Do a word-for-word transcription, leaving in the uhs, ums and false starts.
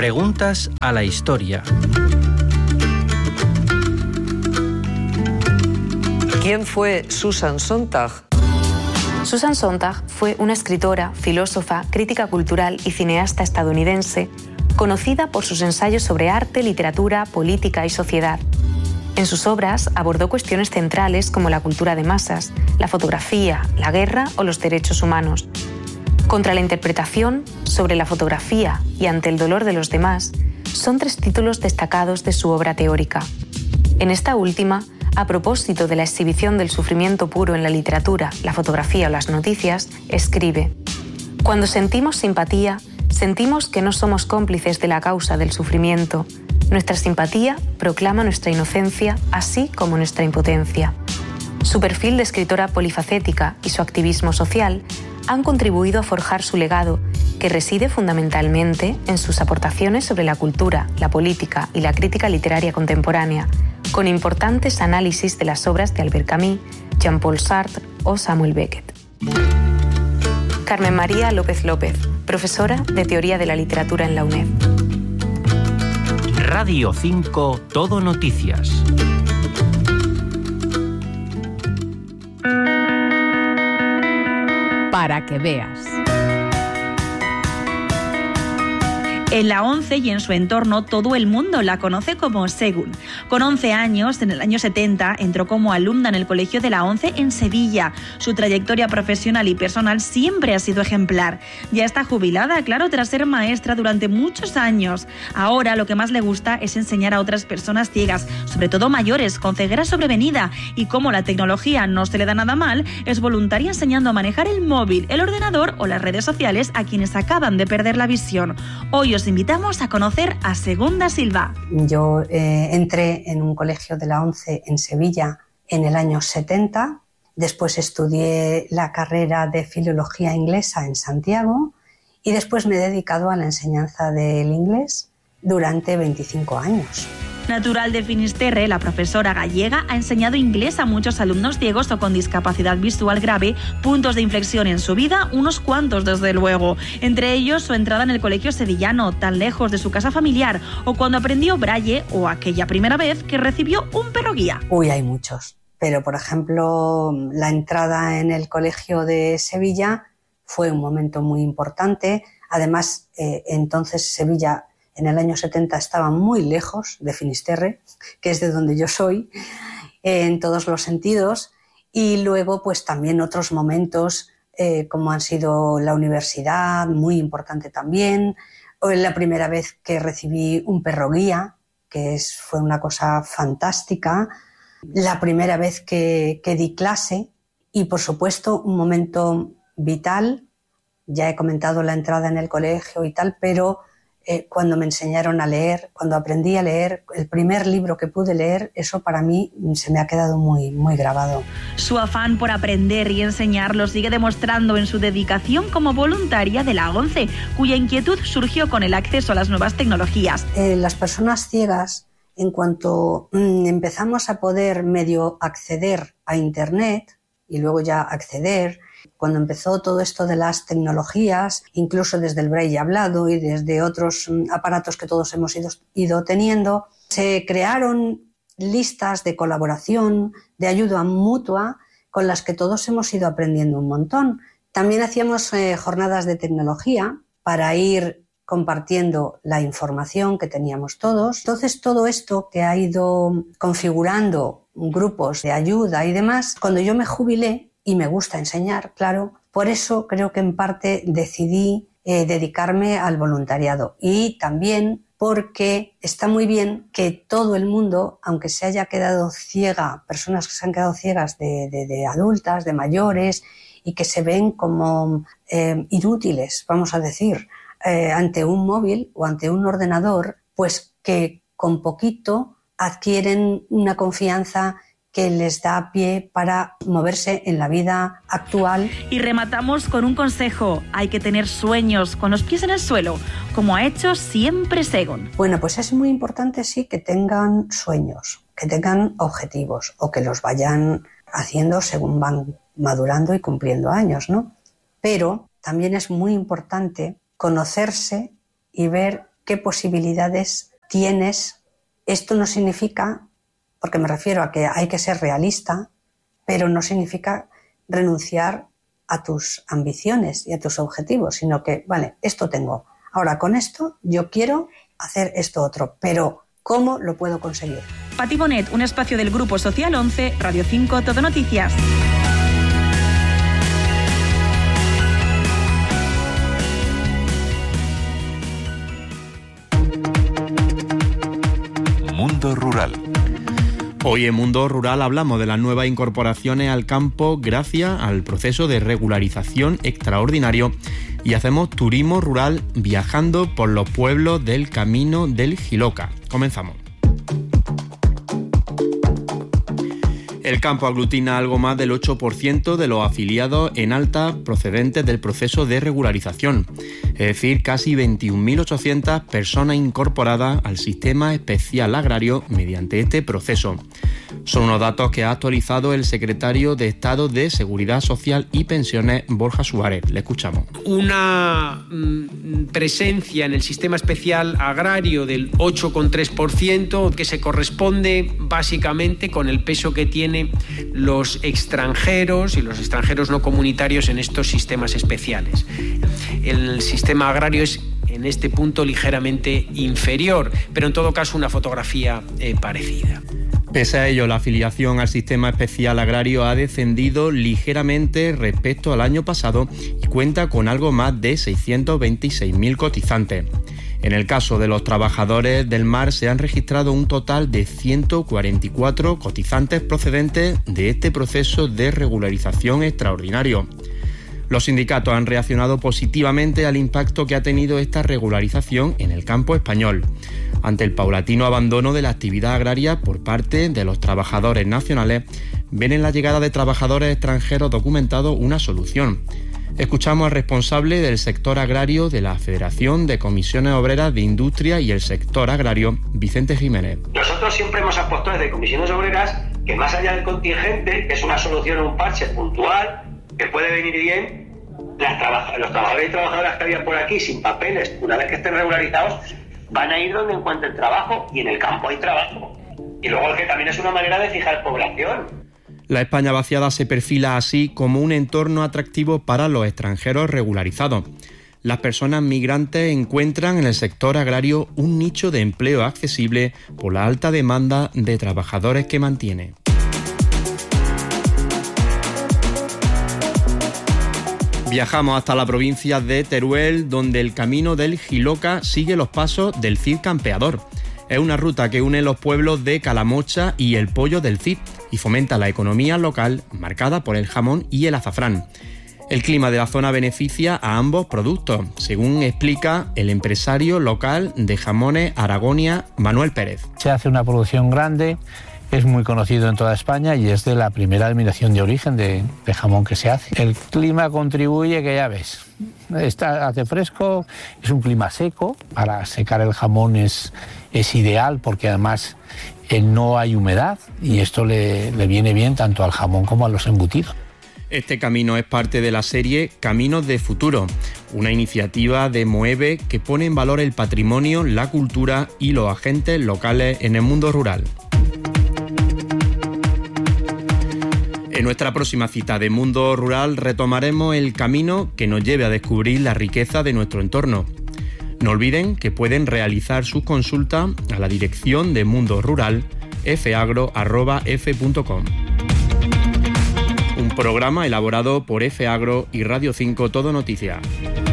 Preguntas a la historia. ¿Quién fue Susan Sontag? Susan Sontag fue una escritora, filósofa, crítica cultural y cineasta estadounidense, conocida por sus ensayos sobre arte, literatura, política y sociedad. En sus obras abordó cuestiones centrales como la cultura de masas, la fotografía, la guerra o los derechos humanos. Contra la interpretación, sobre la fotografía y ante el dolor de los demás, son tres títulos destacados de su obra teórica. En esta última, a propósito de la exhibición del sufrimiento puro en la literatura, la fotografía o las noticias, escribe: «Cuando sentimos simpatía, sentimos que no somos cómplices de la causa del sufrimiento. Nuestra simpatía proclama nuestra inocencia, así como nuestra impotencia». Su perfil de escritora polifacética y su activismo social han contribuido a forjar su legado, que reside fundamentalmente en sus aportaciones sobre la cultura, la política y la crítica literaria contemporánea, con importantes análisis de las obras de Albert Camus, Jean-Paul Sartre o Samuel Beckett. Carmen María López López, profesora de Teoría de la Literatura en la UNED. Radio cinco Todo Noticias. Para que veas. En la ONCE y en su entorno todo el mundo la conoce como Segun. Con once años, en el año setenta, entró como alumna en el Colegio de la ONCE en Sevilla. Su trayectoria profesional y personal siempre ha sido ejemplar. Ya está jubilada, claro, tras ser maestra durante muchos años. Ahora lo que más le gusta es enseñar a otras personas ciegas, sobre todo mayores, con ceguera sobrevenida. Y como la tecnología no se le da nada mal, es voluntaria enseñando a manejar el móvil, el ordenador o las redes sociales a quienes acaban de perder la visión. Hoy os invitamos a conocer a Segun da Silva. Yo eh, entré en un colegio de la ONCE en Sevilla en el año setenta, después estudié la carrera de Filología Inglesa en Santiago y después me he dedicado a la enseñanza del inglés durante veinticinco años. Natural de Finisterre, la profesora gallega ha enseñado inglés a muchos alumnos ciegos o con discapacidad visual grave, puntos de inflexión en su vida, unos cuantos desde luego. Entre ellos su entrada en el colegio sevillano, tan lejos de su casa familiar, o cuando aprendió braille, o aquella primera vez que recibió un perro guía. Uy, hay muchos, pero por ejemplo la entrada en el colegio de Sevilla fue un momento muy importante. Además, eh, entonces Sevilla en el año setenta estaba muy lejos de Finisterre, que es de donde yo soy, en todos los sentidos. Y luego, pues también otros momentos, eh, como han sido la universidad, muy importante también. O la primera vez que recibí un perro guía, que es, fue una cosa fantástica. La primera vez que, que di clase y, por supuesto, un momento vital. Ya he comentado la entrada en el colegio y tal, pero Eh, cuando me enseñaron a leer, cuando aprendí a leer, el primer libro que pude leer, eso para mí se me ha quedado muy, muy grabado. Su afán por aprender y enseñar lo sigue demostrando en su dedicación como voluntaria de la ONCE, cuya inquietud surgió con el acceso a las nuevas tecnologías. Eh, las personas ciegas, en cuanto mm, empezamos a poder medio acceder a Internet y luego ya acceder, cuando empezó todo esto de las tecnologías, incluso desde el braille hablado y desde otros aparatos que todos hemos ido, ido teniendo, se crearon listas de colaboración, de ayuda mutua, con las que todos hemos ido aprendiendo un montón. También hacíamos eh, jornadas de tecnología para ir compartiendo la información que teníamos todos. Entonces, todo esto que ha ido configurando grupos de ayuda y demás, cuando yo me jubilé, y me gusta enseñar, claro, por eso creo que en parte decidí eh, dedicarme al voluntariado. Y también porque está muy bien que todo el mundo, aunque se haya quedado ciega, personas que se han quedado ciegas de, de, de adultas, de mayores, y que se ven como eh, inútiles, vamos a decir, eh, ante un móvil o ante un ordenador, pues que con poquito adquieren una confianza que les da pie para moverse en la vida actual. Y rematamos con un consejo: hay que tener sueños con los pies en el suelo, como ha hecho siempre Segun. Bueno, pues es muy importante, sí, que tengan sueños, que tengan objetivos o que los vayan haciendo según van madurando y cumpliendo años, ¿no? Pero también es muy importante conocerse y ver qué posibilidades tienes. Esto no significa, porque me refiero a que hay que ser realista, pero no significa renunciar a tus ambiciones y a tus objetivos, sino que, vale, esto tengo. Ahora, con esto yo quiero hacer esto otro, pero ¿cómo lo puedo conseguir? Pati Bonet, un espacio del Grupo Social once, Radio cinco, Todo Noticias. Mundo Rural. Hoy en Mundo Rural hablamos de las nuevas incorporaciones al campo gracias al proceso de regularización extraordinario y hacemos turismo rural viajando por los pueblos del Camino del Jiloca. Comenzamos. El campo aglutina algo más del ocho por ciento de los afiliados en alta procedentes del proceso de regularización, es decir, casi veintiún mil ochocientas personas incorporadas al sistema especial agrario mediante este proceso. Son unos datos que ha actualizado el secretario de Estado de Seguridad Social y Pensiones, Borja Suárez. Le escuchamos. Una mm, presencia en el sistema especial agrario del ocho coma tres por ciento que se corresponde básicamente con el peso que tienen los extranjeros y los extranjeros no comunitarios en estos sistemas especiales. El sistema agrario es en este punto ligeramente inferior, pero en todo caso una fotografía eh, parecida. Pese a ello, la afiliación al sistema especial agrario ha descendido ligeramente respecto al año pasado y cuenta con algo más de seiscientos veintiséis mil cotizantes. En el caso de los trabajadores del mar se han registrado un total de ciento cuarenta y cuatro cotizantes procedentes de este proceso de regularización extraordinario. Los sindicatos han reaccionado positivamente al impacto que ha tenido esta regularización en el campo español, ante el paulatino abandono de la actividad agraria por parte de los trabajadores nacionales. Ven en la llegada de trabajadores extranjeros documentados una solución. Escuchamos al responsable del sector agrario de la Federación de Comisiones Obreras de Industria y el Sector Agrario, Vicente Jiménez. Nosotros siempre hemos apostado desde Comisiones Obreras que más allá del contingente, que es una solución o un parche puntual, que puede venir bien, las traba- los trabajadores y trabajadoras que habían por aquí sin papeles, una vez que estén regularizados, van a ir donde encuentren trabajo, y en el campo hay trabajo. Y luego el que también es una manera de fijar población. La España vaciada se perfila así como un entorno atractivo para los extranjeros regularizados. Las personas migrantes encuentran en el sector agrario un nicho de empleo accesible por la alta demanda de trabajadores que mantiene. Viajamos hasta la provincia de Teruel, donde el Camino del Jiloca sigue los pasos del Cid Campeador. Es una ruta que une los pueblos de Calamocha y el Pollo del Cid y fomenta la economía local marcada por el jamón y el azafrán. El clima de la zona beneficia a ambos productos, según explica el empresario local de jamones Aragonia, Manuel Pérez. Se hace una producción grande, es muy conocido en toda España y es de la primera denominación de origen de, de jamón que se hace. El clima contribuye, que ya ves, está, hace fresco, es un clima seco, para secar el jamón es, es ideal porque además eh, no hay humedad y esto le, le viene bien tanto al jamón como a los embutidos. Este camino es parte de la serie Caminos de Futuro, una iniciativa de Moeve que pone en valor el patrimonio, la cultura y los agentes locales en el mundo rural. En nuestra próxima cita de Mundo Rural retomaremos el camino que nos lleve a descubrir la riqueza de nuestro entorno. No olviden que pueden realizar sus consultas a la dirección de Mundo Rural, f agro arroba f punto com. Un programa elaborado por F Agro y Radio cinco Todo Noticias.